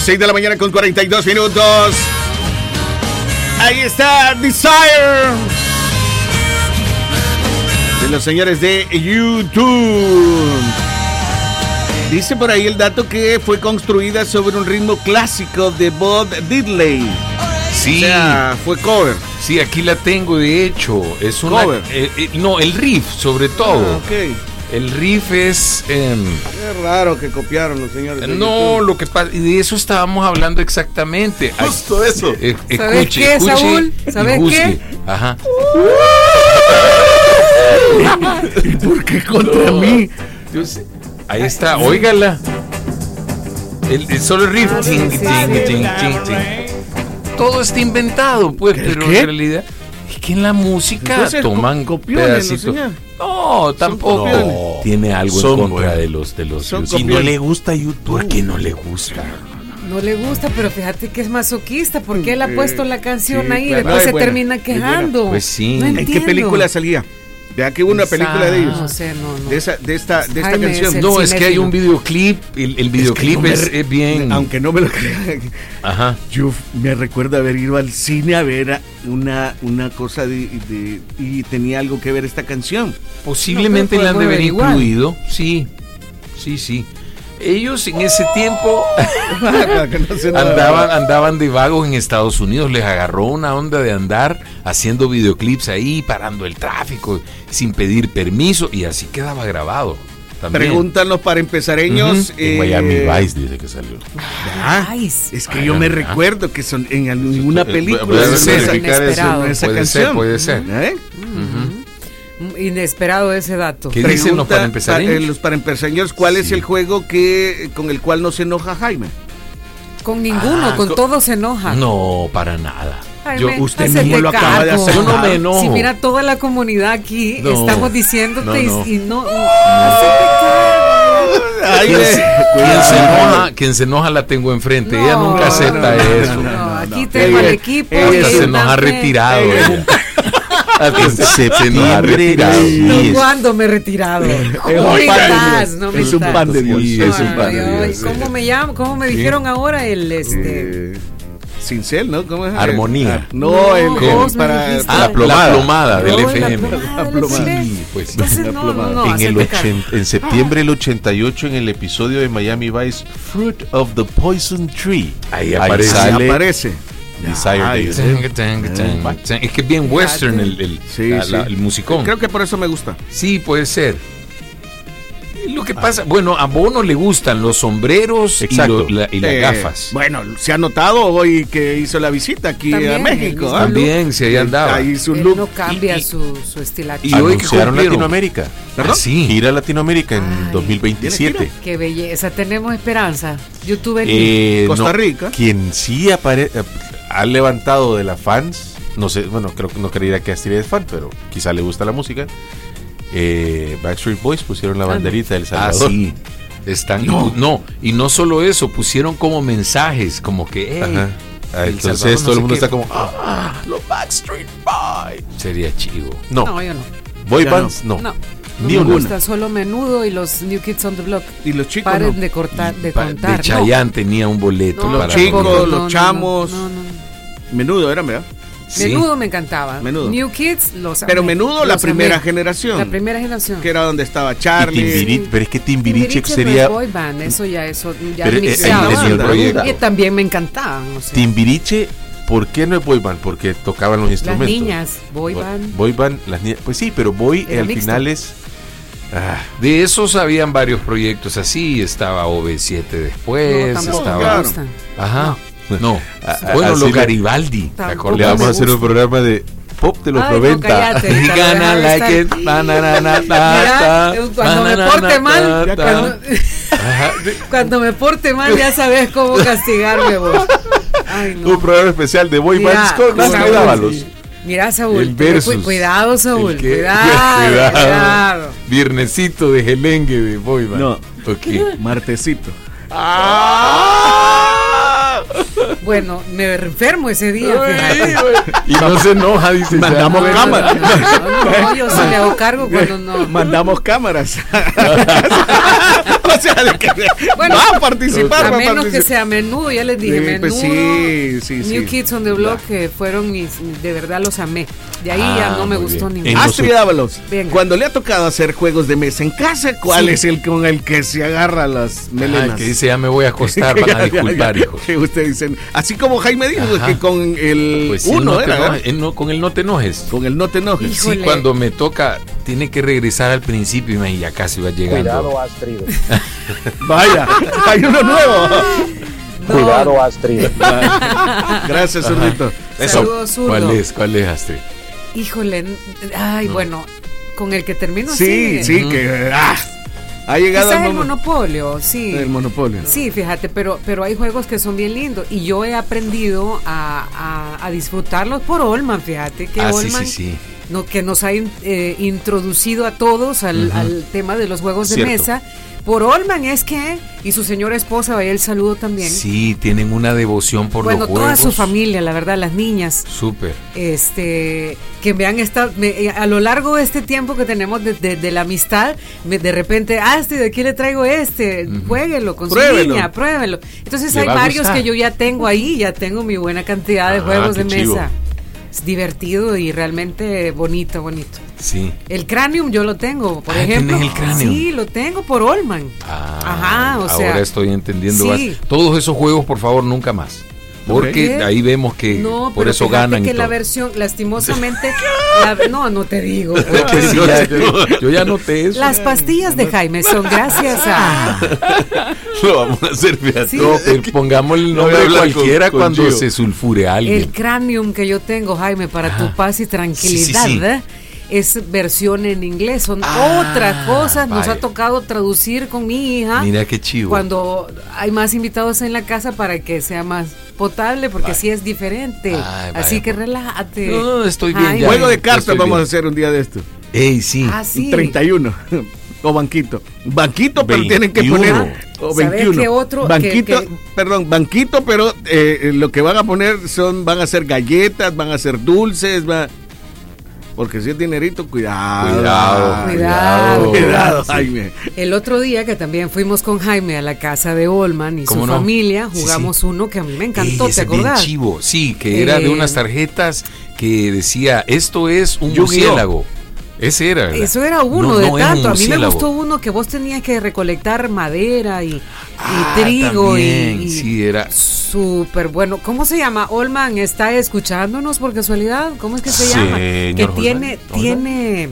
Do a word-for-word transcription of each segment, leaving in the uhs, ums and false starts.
seis de la mañana con cuarenta y dos minutos. Ahí está Desire de los señores de YouTube. Dice por ahí el dato que fue construida sobre un ritmo clásico de Bob Diddley. Sí. O sea, fue cover. Sí, aquí la tengo, de hecho. Es una. Cover. Eh, eh, no, el riff, sobre todo. Ah, ok. El riff es. Eh, Qué raro que copiaron los señores de no, YouTube. lo que pasa. Y de eso estábamos hablando exactamente. Justo Ay, eso. Eh, ¿Sabes escuche, qué, escuche Saúl? y ¿Sabes busque. qué? Ajá. ¿Y por qué contra No. mí? Yo sé. Ahí está, óigala. El, el solo el riff. Ah, sí, Ting, sí, ting, sí. ting, ting, ting. Todo está inventado, pues, ¿El pero qué? en realidad es que en la música Entonces, toman co- copiones, ¿no, pedacitos. señor? No, tampoco. copiones. Tiene algo Son en contra buenos. de los de los Son YouTube. Y no le gusta YouTube. ¿Por qué no le gusta? No le gusta, pero fíjate que es masoquista. ¿Por qué él ha Eh, puesto la canción sí, ahí y claro. después Ay, se buena, termina es buena. quejando? Pues sí. No ¿En qué ¿En qué entiendo. película salía? Vea que hubo una película de ellos. No sé, no, no. De esa, de esta, de esta Jaime canción. es el No, es que hay cinéfilo. un videoclip. El, el videoclip no me es, re- es bien. Aunque no me lo crean, Ajá. yo me recuerdo haber ido al cine a ver una, una cosa de, de- y tenía algo que ver esta canción. Posiblemente No, pero le han de haber podemos averiguar. incluido. Sí, sí, sí. Ellos en ese tiempo Que no sé nada. andaban, andaban de vagos en Estados Unidos. Les agarró una onda de andar haciendo videoclips ahí, parando el tráfico, sin pedir permiso, y así quedaba grabado. También. Preguntan los para empezareños. Ujú. En eh, Miami Vice dice que salió. ah, Nice. es que yo me recuerdo que son en alguna Eh, película. voy a Puede ser. verificar eso. Inesperado. esa Puede ser, canción. puede ser. ¿Eh? Inesperado ese dato. ¿Qué dicen los Pregunta para empezar? pa- eh, los para empezareños, ¿cuál es Sí. el juego que con el cual no se enoja Jaime? Con ninguno, Ah, con co- todo se enoja. No, para nada. Yo, Jaime, usted hacete mismo lo acaba de cargo. hacer. Yo no me enojo. Si mira toda la comunidad aquí, No, estamos diciéndote y- no, no. y no. Hacete cargo. Ay, ¿Quién, eh, se, quien se enoja, quien se enoja la tengo enfrente. Ella No, nunca acepta no, no, eso. no, No, no, aquí no. tengo al Ella- equipo. ella y Hasta es se él enoja también. retirado. Ella- ella. Hasta En se- se enoja septiembre, retirado. sí. No, es- ¿cuándo me he retirado? Es un ¿Cómo me pan de estás? Dios. No me Es un estás. pan de Dios. Sí, es es un un pan Ay, de ay, Dios. ¿cómo me llaman? ¿Cómo me dijeron ahora el este? Eh, Cincel, ¿no? ¿Cómo es? Armonía. Ah, no, No, el, el vos me para, dijiste. Ah, La plomada. la plomada del No, la F M. plomada La del plomada. F M. Sí, pues. Entonces, La no, no, plomada. no, en, el hacete cargo. ochen- en septiembre del ochenta y ocho, en el episodio de Miami Vice, Fruit of the Poison Tree. Ahí aparece. Ahí sale aparece. Desire Ay, Days. Tang, tang, tang, tang. Es que es bien western el, el, Sí, la- sí. la- el musicón. Creo que por eso me gusta. Sí, puede ser. Lo que pasa, bueno, a Bono le gustan los sombreros y, Exacto. lo- la- y las Eh, gafas. Bueno, se ha notado hoy que hizo la visita aquí También, a México. el ¿ah? También, si ahí andaba. Ahí su Él look. no cambia Y- y- su, su estilacho. y hoy que Anunciaron cumplieron. Latinoamérica. ¿Perdón? Ah, sí. Gira a Latinoamérica en Ay, dos mil veintisiete. ¿tiene Qué belleza, tenemos esperanza. YouTube en Eh, Costa no, Rica. Quien sí apare- eh, ha levantado de las fans, no sé, bueno, creo que no creería que Astrid es fan, pero quizá le gusta la música. Eh, Backstreet Boys pusieron la banderita del Ah, Salvador. sí. Están, no. no, y no solo eso, pusieron como mensajes, como que, hey, Ajá. Ah, El entonces Salvador no todo el sé mundo qué. está como, ah, los Backstreet Boys. sería chivo. No, No, yo no. boy Ya bands, no. No. Ni No me una. gusta, solo Menudo y los New Kids on the Block. Y los chicos. Paren no. de cortar, de Pa- contar. de Chayanne tenía un boleto No, Los para chicos, poner. los chamos. No, no, no. Menudo eran, ¿verdad? Sí. Menudo me encantaba. Menudo. New Kids, los Pero amé, menudo la los primera amé. generación. La primera generación. Que era donde estaba Y Charlie. Timbiriche, pero es que Timbiriche Timbiriche no sería es boy band, eso ya, eso ya Pero, es eh, mixeado. ahí tenía otra duda. Y también me encantaban. O sea, Timbiriche. ¿Por qué no es boy band? Porque tocaban los las instrumentos. niñas, boy band. Boy band, las niñas. Pues sí, pero boy Era al mixto. final es. Ah, De esos habían varios proyectos así, estaba O V siete después, No, tampoco estaba... me claro. gustan. Ajá, no. A- Bueno, así los le- Garibaldi, ¿te Tampoco acuerdas? le vamos me a hacer un gusta. programa de pop de los Ay, no, noventa. cállate. Y Tal gana vez like estar- it, na, na, na, na, Mira, ta, cuando me na, na, porte na, mal, ta, ta. cuando, Ajá. cuando me porte mal ya sabes cómo castigarme vos. Ay, no. Un programa especial de boy Mira, bands con Saúl, Saúl Dávalos. Mira, Saúl, El ten versus. cu- cuidado, Saúl, El que- cuidado, cuidado. cuidado. Viernesito de Gelengue de Boy Band. No. Ok. Martesito. Ah. Bueno, me enfermo ese día. fíjate. Y no se enoja, dice. Mandamos ya. cámara. No, no, no, yo sí me hago cargo cuando no. Mandamos cámaras. O sea, de que Bueno, va a participar. a va a menos que participar. sea menudo, ya les dije, Sí, menudo, pues sí, sí, sí. New Kids on the Block, que fueron mis, de verdad los amé. De ahí Ah, ya no me muy gustó bien. ninguno. En Astrid Ábalos, Venga. cuando le ha tocado hacer juegos de mesa en casa, ¿cuál Sí. es el con el que se agarra las melenas? Ah, que dice, ya me voy a acostar, van a disculpar, hijos. Que ustedes dicen, así como Jaime dijo, Ajá. que con el Pues sí, uno no te era, enojes, ¿verdad? eh, no, con el no te enojes. Con el no te enojes. Híjole. Sí, cuando me toca, tiene que regresar al principio y ya casi va llegando. Cuidado, Astrid. Vaya, hay uno nuevo. No. Cuidado, Astrid. Gracias, Zurdito. Saludos, Zurdo. ¿Cuál es? ¿Cuál es, Astrid? Híjole, n- ay, bueno, con el que termino Sí, sí. sí, que ah, ha llegado Quizás el, el mono- Monopolio, sí. el monopolio. Sí, fíjate, pero, pero hay juegos que son bien lindos y yo he aprendido a, a- a disfrutarlos por Olman, fíjate que Ah, sí, Olman sí, sí. no, que nos ha in- eh, introducido a todos al, Ujú. al tema de los juegos de Cierto. mesa. Por Olman es que, y su señora esposa, vaya el saludo también. Sí, tienen una devoción por bueno, los juegos. toda su familia, la verdad, las niñas. Súper. Este, que me han estado, me- a lo largo de este tiempo que tenemos de, de- de la amistad, me- de repente, ah, este, ¿de aquí le traigo este? Ujú. Juéguelo con Pruébelo. su niña, pruébelo. Entonces Le hay va a varios gustar. que yo ya tengo ahí, ya tengo mi buena cantidad de Ah, juegos qué de chivo. mesa. Es divertido y realmente bonito, bonito. Sí. El Cranium yo lo tengo, por Ah, ejemplo. ¿tenés el Cranium? Sí, lo tengo por Olman. Ah, Ajá, o sea. ahora estoy entendiendo. sí. más. Todos esos juegos, por favor, nunca más. Porque Ok. ahí vemos que No, por pero eso fíjate ganan y que la todo. versión, lastimosamente, la- no, no te digo. Que sí, ya- yo, yo ya noté eso. Las pastillas de Jaime son gracias a... Lo vamos a hacer, fíjate. Sí. No, pero pongamos el No nombre voy a de hablar cualquiera con- con cuando Gio. se sulfure a alguien. El Cranium que yo tengo, Jaime, para tu paz y tranquilidad, Sí, sí, sí. ¿eh? Es versión en inglés, son Ah, otras cosas. Nos vaya. ha tocado traducir con mi hija Mira qué chivo. cuando hay más invitados en la casa para que sea más potable, porque Vaya. sí es diferente. Ay, vaya, Así que pues. relájate. No, no, estoy bien Ay, ya. Juego de Yo cartas estoy vamos bien. a hacer un día de esto. Ey, sí. Ah, sí. treinta y uno. O banquito. Banquito, pero tienen que veintiuno. poner. O ¿Sabes veintiuno. qué otro? Banquito, Que- que- perdón, banquito, pero eh, lo que van a poner son, van a ser galletas, van a ser dulces, va. Porque si es dinerito, cuidado. Cuidado, Cuidado. Cuidado, Sí. Jaime. El otro día que también fuimos con Jaime a la casa de Olman y su ¿Cómo no? familia, Sí, jugamos sí. uno que a mí me Ey, encantó, ese ¿te bien acordás? chivo. Sí, que era de Eh, unas tarjetas que decía, esto es un Yu-Gi-Oh. murciélago. Ese era, ¿verdad? Eso era uno No, de no es un tanto. A mí me murciélago. gustó uno que vos tenías que recolectar madera y, y Ah, trigo y, también, y sí, era. súper bueno. ¿Cómo se llama? Olman está escuchándonos por casualidad. ¿Cómo es que se llama? Que Señor tiene, Olman. tiene,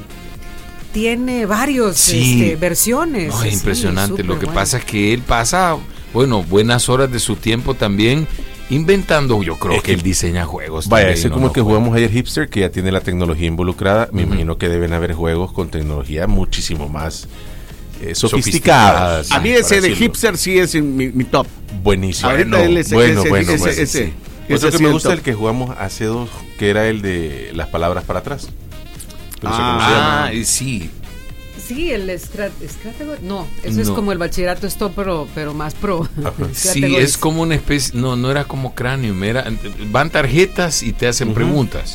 tiene varios Sí. este, versiones. No, es Sí, impresionante. Lo súper que bueno. pasa es que él pasa, bueno, buenas horas de su tiempo también inventando. Yo creo Es que que- él diseña juegos. Vaya, también, ese ¿no? como el No que juega. jugamos ayer Hipster, que ya tiene la tecnología involucrada. Me Ujú. imagino que deben haber juegos con tecnología muchísimo más eh, Sofisticadas, sofisticadas. sí. A mí ese para de decirlo. hipster sí es en mi, mi top. Buenísimo. Ahorita Bueno, él ese- bueno, ese- bueno, ese- bueno, ese- sí. ese Otro sí que me el gusta top. el que jugamos hace dos, que era el de las palabras para atrás. Pero no sé cómo se llama. Ah, y sí. Sí, el Scrat- Scrategor- No, eso es No. como el bachillerato stop, pero, pero más pro. Sí, Scrategories. es como una especie, no, no era como Cranium, era, van tarjetas y te hacen Ujú. preguntas.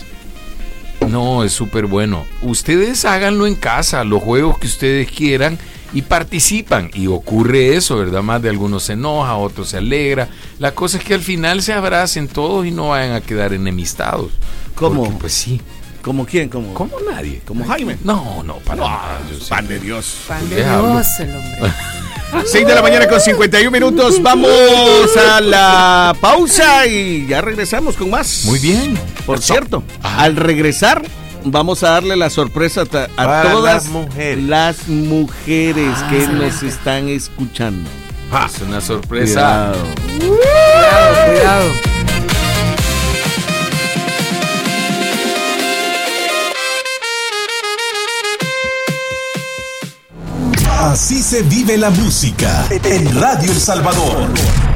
No, es súper bueno. Ustedes háganlo en casa, los juegos que ustedes quieran y participan. Y ocurre eso, ¿verdad? Más de algunos se enoja, otros se alegra. La cosa es que al final se abracen todos y no vayan a quedar enemistados. ¿Cómo? Porque, pues sí. ¿Como quién? ¿Como? ¿Cómo nadie? ¿Como Jaime? No, no, para No, nada. Yo sí. pan de Dios. Pan de Déjalo. Dios, el hombre. seis de la mañana con cincuenta y un minutos. Vamos a la pausa y ya regresamos con más. Muy bien. Por cierto, Ah. al regresar vamos a darle la sorpresa a, a Para todas las mujeres. las mujeres Ah, que excelente. nos están escuchando. Es una sorpresa. Cuidado. Cuidado, cuidado. Así se vive la música en Radio El Salvador.